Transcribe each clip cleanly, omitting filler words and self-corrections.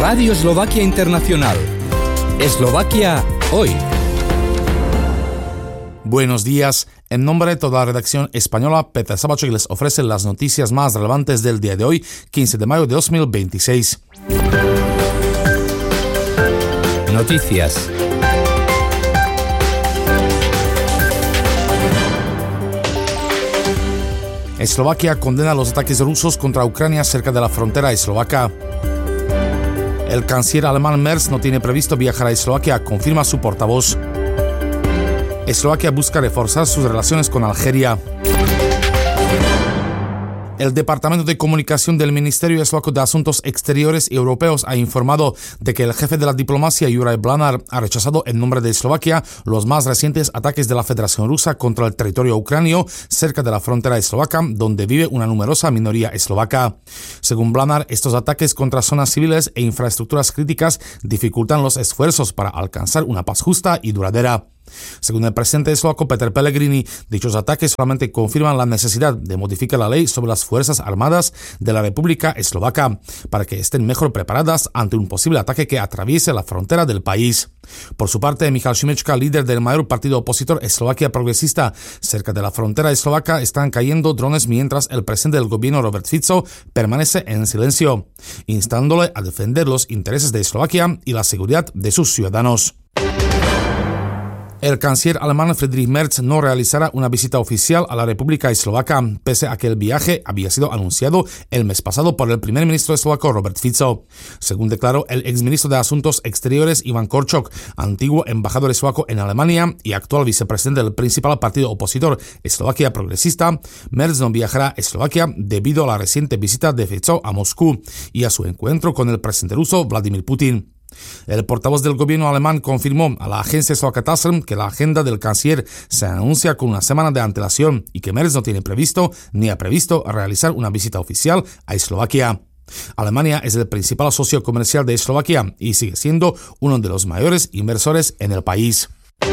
Radio Eslovaquia Internacional. Eslovaquia hoy. Buenos días. En nombre de toda la redacción española, Petr Sabachek les ofrece las noticias más relevantes del día de hoy, 15 de mayo de 2026. Noticias. Eslovaquia condena los ataques rusos contra Ucrania cerca de la frontera eslovaca. El canciller alemán Merz no tiene previsto viajar a Eslovaquia, confirma su portavoz. Eslovaquia busca reforzar sus relaciones con Algeria. El Departamento de Comunicación del Ministerio Eslovaco de Asuntos Exteriores y Europeos ha informado de que el jefe de la diplomacia, Juraj Blanár, ha rechazado en nombre de Eslovaquia los más recientes ataques de la Federación Rusa contra el territorio ucranio cerca de la frontera eslovaca, donde vive una numerosa minoría eslovaca. Según Blanár, estos ataques contra zonas civiles e infraestructuras críticas dificultan los esfuerzos para alcanzar una paz justa y duradera. Según el presidente eslovaco Peter Pellegrini, dichos ataques solamente confirman la necesidad de modificar la ley sobre las Fuerzas Armadas de la República Eslovaca para que estén mejor preparadas ante un posible ataque que atraviese la frontera del país. Por su parte, Michal Šimečka, líder del mayor partido opositor Eslovaquia Progresista, cerca de la frontera eslovaca están cayendo drones mientras el presidente del gobierno Robert Fico permanece en silencio, instándole a defender los intereses de Eslovaquia y la seguridad de sus ciudadanos. El canciller alemán Friedrich Merz no realizará una visita oficial a la República Eslovaca, pese a que el viaje había sido anunciado el mes pasado por el primer ministro eslovaco Robert Fico. Según declaró el exministro de Asuntos Exteriores Ivan Korčok, antiguo embajador eslovaco en Alemania y actual vicepresidente del principal partido opositor Eslovaquia Progresista, Merz no viajará a Eslovaquia debido a la reciente visita de Fico a Moscú y a su encuentro con el presidente ruso Vladimir Putin. El portavoz del gobierno alemán confirmó a la agencia eslovaca TASR que la agenda del canciller se anuncia con una semana de antelación y que Merz no tiene previsto ni ha previsto realizar una visita oficial a Eslovaquia. Alemania es el principal socio comercial de Eslovaquia y sigue siendo uno de los mayores inversores en el país.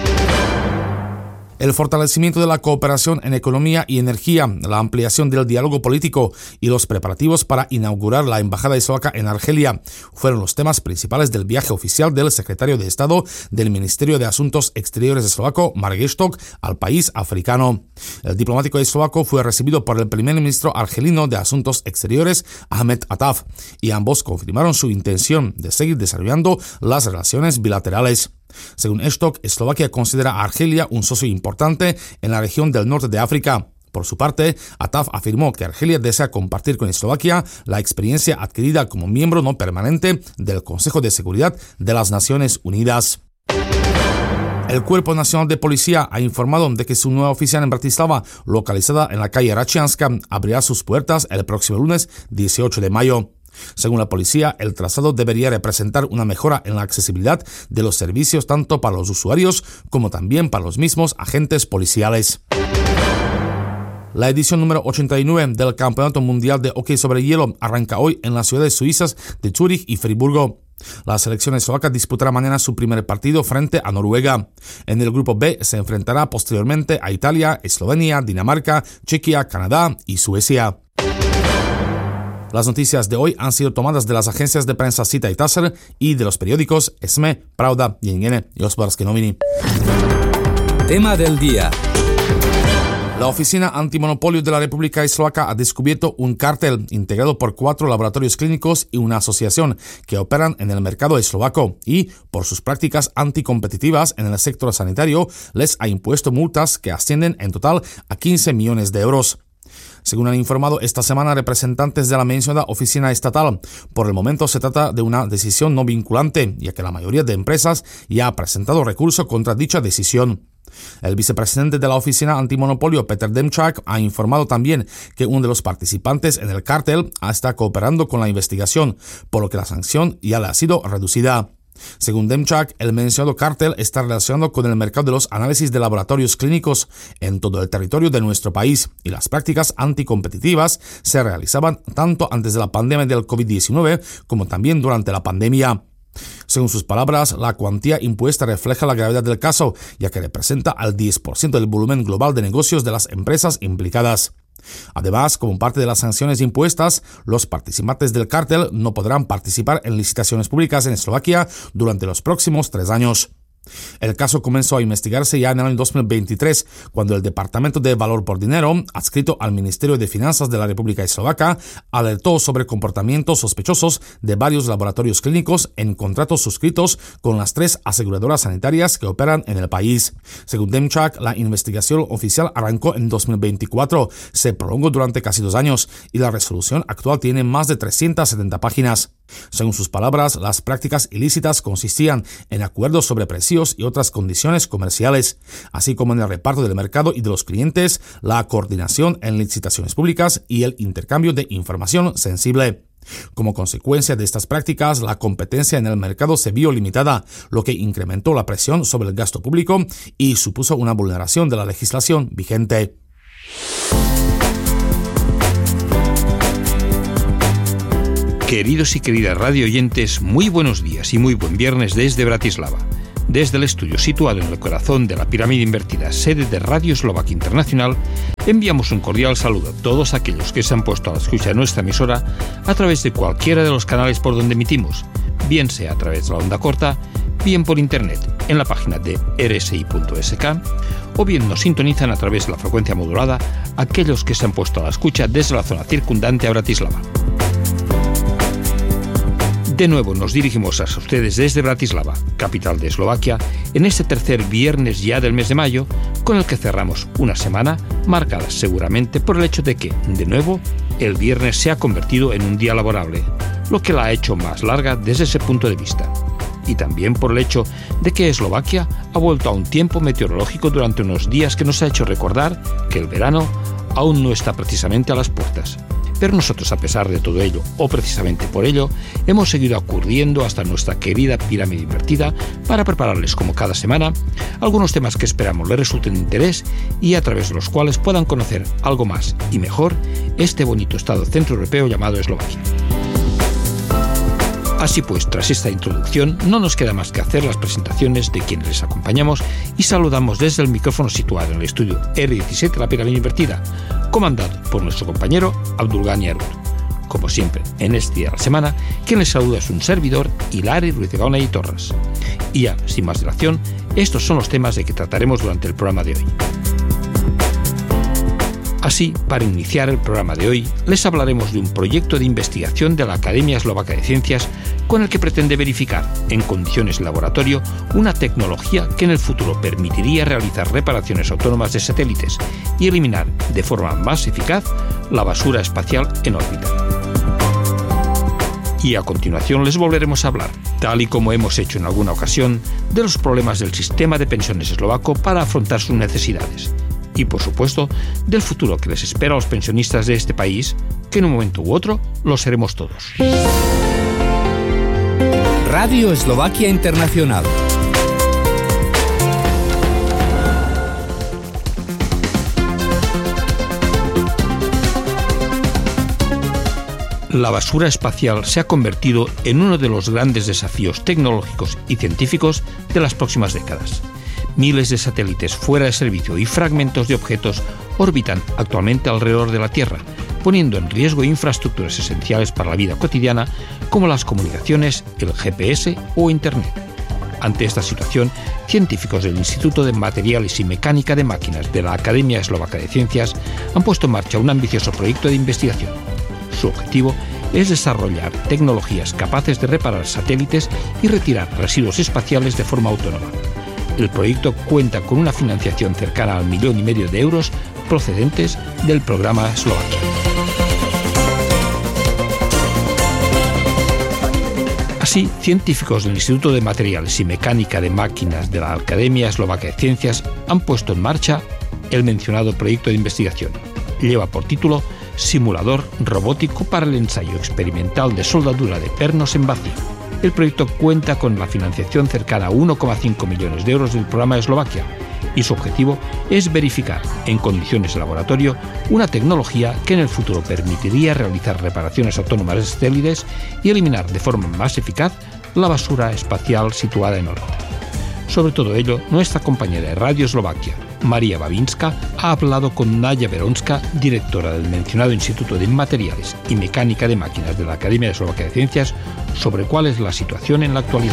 El fortalecimiento de la cooperación en economía y energía, la ampliación del diálogo político y los preparativos para inaugurar la embajada eslovaca en Argelia fueron los temas principales del viaje oficial del secretario de Estado del Ministerio de Asuntos Exteriores eslovaco, Marek Eštok, al país africano. El diplomático eslovaco fue recibido por el primer ministro argelino de Asuntos Exteriores, Ahmet Attaf, y ambos confirmaron su intención de seguir desarrollando las relaciones bilaterales. Según Eštok, Eslovaquia considera a Argelia un socio importante en la región del norte de África. Por su parte, Attaf afirmó que Argelia desea compartir con Eslovaquia la experiencia adquirida como miembro no permanente del Consejo de Seguridad de las Naciones Unidas. El Cuerpo Nacional de Policía ha informado de que su nueva oficina en Bratislava, localizada en la calle Račianska, abrirá sus puertas el próximo lunes 18 de mayo. Según la policía, el trazado debería representar una mejora en la accesibilidad de los servicios tanto para los usuarios como también para los mismos agentes policiales. La edición número 89 del Campeonato Mundial de Hockey sobre Hielo arranca hoy en las ciudades suizas de Zúrich y Friburgo. La selección eslovaca disputará mañana su primer partido frente a Noruega. En el grupo B se enfrentará posteriormente a Italia, Eslovenia, Dinamarca, Chequia, Canadá y Suecia. Las noticias de hoy han sido tomadas de las agencias de prensa Sita y TASR y de los periódicos SME, Pravda, Denník y Hospodářské noviny. Tema del día. La Oficina Antimonopolio de la República Eslovaca ha descubierto un cártel integrado por 4 laboratorios clínicos y una asociación que operan en el mercado eslovaco y, por sus prácticas anticompetitivas en el sector sanitario, les ha impuesto multas que ascienden en total a 15 millones de euros. Según han informado esta semana representantes de la mencionada oficina estatal, por el momento se trata de una decisión no vinculante, ya que la mayoría de empresas ya ha presentado recurso contra dicha decisión. El vicepresidente de la oficina antimonopolio, Petr Demčák, ha informado también que uno de los participantes en el cártel está cooperando con la investigación, por lo que la sanción ya le ha sido reducida. Según Demčák, el mencionado cártel está relacionado con el mercado de los análisis de laboratorios clínicos en todo el territorio de nuestro país y las prácticas anticompetitivas se realizaban tanto antes de la pandemia del COVID-19 como también durante la pandemia. Según sus palabras, la cuantía impuesta refleja la gravedad del caso, ya que representa al 10% del volumen global de negocios de las empresas implicadas. Además, como parte de las sanciones impuestas, los participantes del cártel no podrán participar en licitaciones públicas en Eslovaquia durante los próximos 3 años. El caso comenzó a investigarse ya en el año 2023, cuando el Departamento de Valor por Dinero, adscrito al Ministerio de Finanzas de la República Eslovaca, alertó sobre comportamientos sospechosos de varios laboratorios clínicos en contratos suscritos con las 3 aseguradoras sanitarias que operan en el país. Según Demchak, la investigación oficial arrancó en 2024, se prolongó durante casi 2 años y la resolución actual tiene más de 370 páginas. Según sus palabras, las prácticas ilícitas consistían en acuerdos sobre precios y otras condiciones comerciales, así como en el reparto del mercado y de los clientes, la coordinación en licitaciones públicas y el intercambio de información sensible. Como consecuencia de estas prácticas, la competencia en el mercado se vio limitada, lo que incrementó la presión sobre el gasto público y supuso una vulneración de la legislación vigente. Queridos y queridas radio oyentes, muy buenos días y muy buen viernes desde Bratislava. Desde el estudio situado en el corazón de la pirámide invertida, sede de Radio Eslovaquia Internacional, enviamos un cordial saludo a todos aquellos que se han puesto a la escucha de nuestra emisora a través de cualquiera de los canales por donde emitimos, bien sea a través de la onda corta, bien por internet en la página de rsi.sk, o bien nos sintonizan a través de la frecuencia modulada aquellos que se han puesto a la escucha desde la zona circundante a Bratislava. De nuevo nos dirigimos a ustedes desde Bratislava, capital de Eslovaquia, en este tercer viernes ya del mes de mayo, con el que cerramos una semana marcada seguramente por el hecho de que, de nuevo, el viernes se ha convertido en un día laborable, lo que la ha hecho más larga desde ese punto de vista. Y también por el hecho de que Eslovaquia ha vuelto a un tiempo meteorológico durante unos días que nos ha hecho recordar que el verano aún no está precisamente a las puertas. Pero nosotros, a pesar de todo ello, o precisamente por ello, hemos seguido acudiendo hasta nuestra querida pirámide invertida para prepararles, como cada semana, algunos temas que esperamos les resulten de interés y a través de los cuales puedan conocer algo más y mejor este bonito estado centroeuropeo llamado Eslovaquia. Así pues, tras esta introducción, no nos queda más que hacer las presentaciones de quienes les acompañamos y saludamos desde el micrófono situado en el estudio R17 de la pirámide invertida, comandado por nuestro compañero Abdulgani Arut. Como siempre, en este día de la semana, quien les saluda es un servidor, Hilari Ruiz de Gaona y Torres. Y ya, sin más dilación, estos son los temas de que trataremos durante el programa de hoy. Así, para iniciar el programa de hoy, les hablaremos de un proyecto de investigación de la Academia Eslovaca de Ciencias con el que pretende verificar, en condiciones de laboratorio, una tecnología que en el futuro permitiría realizar reparaciones autónomas de satélites y eliminar de forma más eficaz la basura espacial en órbita. Y a continuación les volveremos a hablar, tal y como hemos hecho en alguna ocasión, de los problemas del sistema de pensiones eslovaco para afrontar sus necesidades. Y, por supuesto, del futuro que les espera a los pensionistas de este país, que en un momento u otro lo seremos todos. Radio Eslovaquia Internacional. La basura espacial se ha convertido en uno de los grandes desafíos tecnológicos y científicos de las próximas décadas. Miles de satélites fuera de servicio y fragmentos de objetos orbitan actualmente alrededor de la Tierra, poniendo en riesgo infraestructuras esenciales para la vida cotidiana como las comunicaciones, el GPS o Internet. Ante esta situación, científicos del Instituto de Materiales y Mecánica de Máquinas de la Academia Eslovaca de Ciencias han puesto en marcha un ambicioso proyecto de investigación. Su objetivo es desarrollar tecnologías capaces de reparar satélites y retirar residuos espaciales de forma autónoma. El proyecto cuenta con una financiación cercana al 1,5 millones de euros procedentes del programa Eslovaquia. Así, científicos del Instituto de Materiales y Mecánica de Máquinas de la Academia Eslovaca de Ciencias han puesto en marcha el mencionado proyecto de investigación. Lleva por título Simulador robótico para el ensayo experimental de soldadura de pernos en vacío. El proyecto cuenta con la financiación cercana a 1,5 millones de euros del programa Eslovaquia y su objetivo es verificar, en condiciones de laboratorio, una tecnología que en el futuro permitiría realizar reparaciones autónomas de satélites y eliminar de forma más eficaz la basura espacial situada en órbita. Sobre todo ello, nuestra compañera de Radio Eslovaquia, María Babinska ha hablado con Naya Veronska, directora del mencionado Instituto de Materiales y Mecánica de Máquinas de la Academia Eslovaca de Ciencias, sobre cuál es la situación en la actualidad.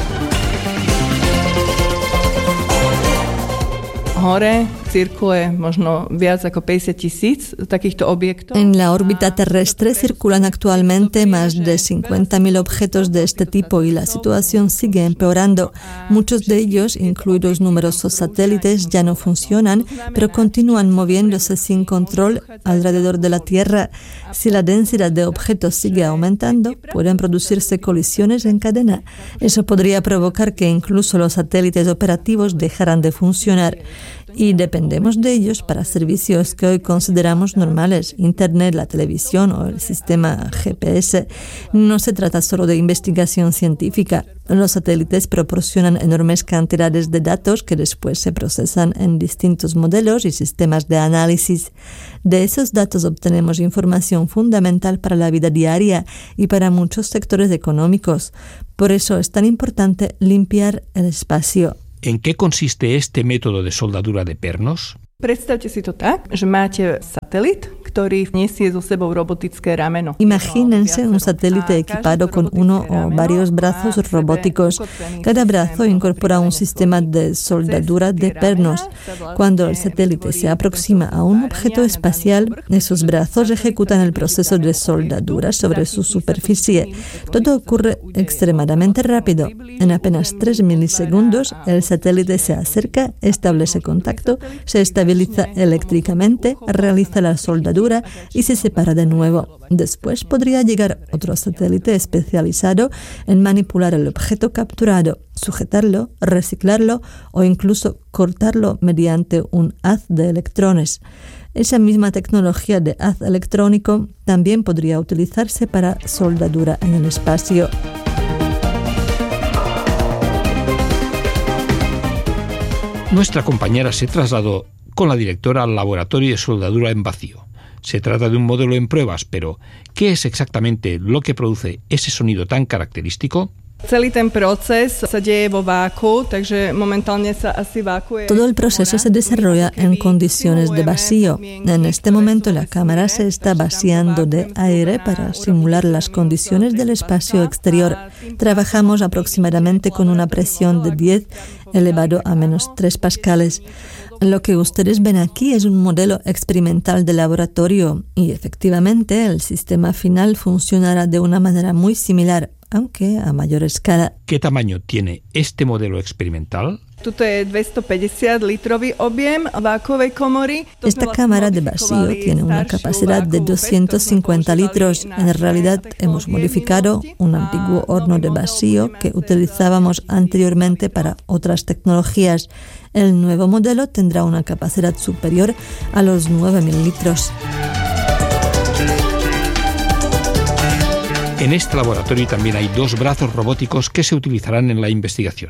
En la órbita terrestre circulan actualmente más de 50.000 objetos de este tipo y la situación sigue empeorando. Muchos de ellos, incluidos numerosos satélites, ya no funcionan, pero continúan moviéndose sin control alrededor de la Tierra. Si la densidad de objetos sigue aumentando, pueden producirse colisiones en cadena. Eso podría provocar que incluso los satélites operativos dejaran de funcionar. Y dependemos de ellos para servicios que hoy consideramos normales, Internet, la televisión o el sistema GPS. No se trata solo de investigación científica. Los satélites proporcionan enormes cantidades de datos que después se procesan en distintos modelos y sistemas de análisis. De esos datos obtenemos información fundamental para la vida diaria y para muchos sectores económicos. Por eso es tan importante limpiar el espacio. ¿En qué consiste este método de soldadura de pernos? Predstavte si to tak, že máte satelit, ktorý nesie so sebou robotické rameno. Imagínense un satélite equipado con uno o varios brazos robóticos. Cada brazo incorpora un sistema de soldadura de pernos. Cuando el satélite se aproxima a un objeto espacial, esos brazos ejecutan el proceso de soldadura sobre su superficie. Todo ocurre extremadamente rápido. En apenas 3 milisegundos, el satélite se acerca, establece contacto, se estabiliza eléctricamente, realiza la soldadura y se separa de nuevo. Después podría llegar otro satélite especializado en manipular el objeto capturado, sujetarlo, reciclarlo o incluso cortarlo mediante un haz de electrones. Esa misma tecnología de haz electrónico también podría utilizarse para soldadura en el espacio. Nuestra compañera se trasladó con la directora al laboratorio de soldadura en vacío. Se trata de un modelo en pruebas, pero ¿qué es exactamente lo que produce ese sonido tan característico? Todo el proceso se desarrolla en condiciones de vacío. En este momento la cámara se está vaciando de aire para simular las condiciones del espacio exterior. Trabajamos aproximadamente con una presión de 10 elevado a menos 3 pascales. Lo que ustedes ven aquí es un modelo experimental de laboratorio y efectivamente el sistema final funcionará de una manera muy similar, aunque a mayor escala. ¿Qué tamaño tiene este modelo experimental? Esta cámara de vacío tiene una capacidad de 250 litros. En realidad hemos modificado un antiguo horno de vacío que utilizábamos anteriormente para otras tecnologías. El nuevo modelo tendrá una capacidad superior a los 9.000 litros. En este laboratorio también hay 2 brazos robóticos que se utilizarán en la investigación.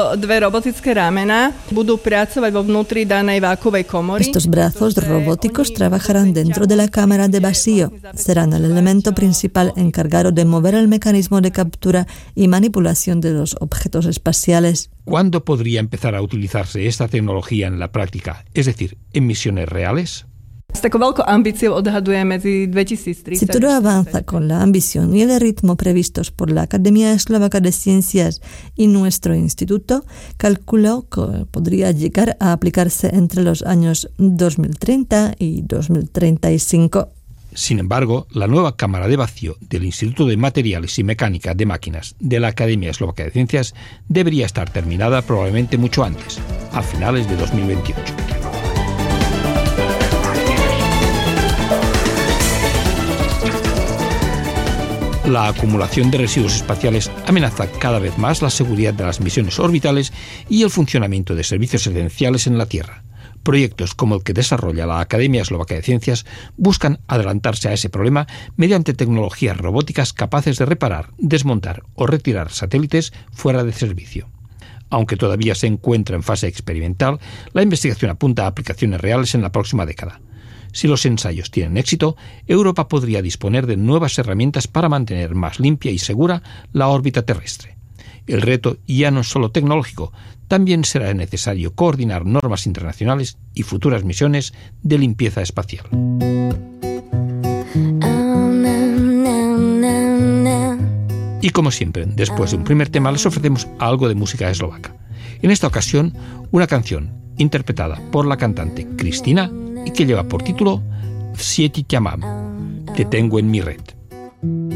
Estos brazos robóticos trabajarán dentro de la cámara de vacío. Serán el elemento principal encargado de mover el mecanismo de captura y manipulación de los objetos espaciales. ¿Cuándo podría empezar a utilizarse esta tecnología en la práctica, es decir, en misiones reales? Si todo avanza con la ambición y el ritmo previstos por la Academia Eslovaca de Ciencias y nuestro instituto, calculo que podría llegar a aplicarse entre los años 2030 y 2035. Sin embargo, la nueva cámara de vacío del Instituto de Materiales y Mecánica de Máquinas de la Academia Eslovaca de Ciencias debería estar terminada probablemente mucho antes, a finales de 2028. La acumulación de residuos espaciales amenaza cada vez más la seguridad de las misiones orbitales y el funcionamiento de servicios esenciales en la Tierra. Proyectos como el que desarrolla la Academia Eslovaca de Ciencias buscan adelantarse a ese problema mediante tecnologías robóticas capaces de reparar, desmontar o retirar satélites fuera de servicio. Aunque todavía se encuentra en fase experimental, la investigación apunta a aplicaciones reales en la próxima década. Si los ensayos tienen éxito, Europa podría disponer de nuevas herramientas para mantener más limpia y segura la órbita terrestre. El reto ya no es solo tecnológico, también será necesario coordinar normas internacionales y futuras misiones de limpieza espacial. Y como siempre, después de un primer tema, les ofrecemos algo de música eslovaca. En esta ocasión, una canción interpretada por la cantante Cristina y que lleva por título Vsieti ťa mám, Te tengo en mi red.